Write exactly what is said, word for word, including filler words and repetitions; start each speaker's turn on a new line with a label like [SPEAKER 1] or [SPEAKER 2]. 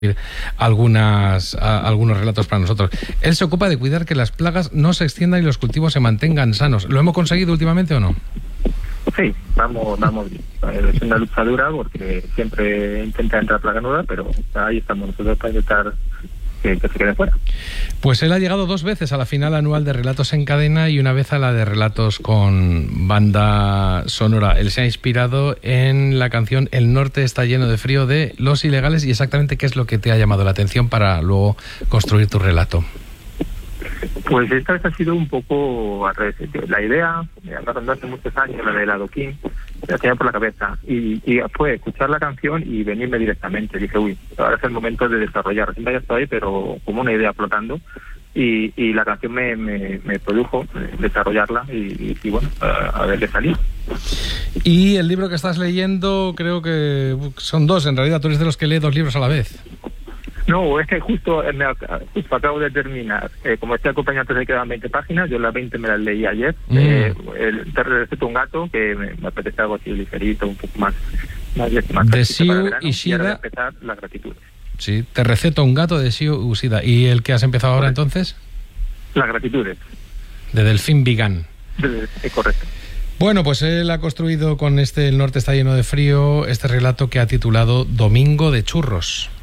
[SPEAKER 1] algunas a, algunos relatos para nosotros. Él se ocupa de cuidar que las plagas no se extiendan y los cultivos se mantengan sanos. ¿Lo hemos conseguido últimamente o no?
[SPEAKER 2] Sí, vamos, vamos bien. Es una lucha dura porque siempre intenta entrar plaga nueva, pero ahí estamos nosotros para intentar que, que se quede fuera.
[SPEAKER 1] Pues él ha llegado dos veces a la final anual de Relatos en Cadena y una vez a la de Relatos con banda sonora. Él se ha inspirado en la canción El norte está lleno de frío de Los Ilegales. ¿Y exactamente qué es lo que te ha llamado la atención para luego construir tu relato?
[SPEAKER 2] Pues esta vez ha sido un poco al revés. La idea, hablando hace muchos años, la del adoquín, la tenía por la cabeza. Y, y fue escuchar la canción y venirme directamente. Dije, uy, ahora es el momento de desarrollar. Siempre ya estoy, pero como una idea flotando. Y, y la canción me, me, me produjo desarrollarla y, y, y bueno, a, a ver qué salía.
[SPEAKER 1] Y el libro que estás leyendo, creo que son dos. En realidad, tú eres de los que lee dos libros a la vez.
[SPEAKER 2] No, es que justo, me, justo acabo de terminar. Eh, como este acompañante se quedan veinte páginas, yo las veinte me las leí ayer. Mm. Eh, el Te receto un gato, que me, me apetece algo así ligerito, un poco más... más, más
[SPEAKER 1] de Shio Ushida.
[SPEAKER 2] Y empezar las gratitudes.
[SPEAKER 1] Sí, Te receto un gato de Shio Ushida. ¿Y el que has empezado ahora
[SPEAKER 2] correcto.
[SPEAKER 1] Entonces?
[SPEAKER 2] Las gratitudes.
[SPEAKER 1] De Delfín Vigan.
[SPEAKER 2] Es correcto.
[SPEAKER 1] Bueno, pues él ha construido con este El norte está lleno de frío este relato que ha titulado Domingo de Churros.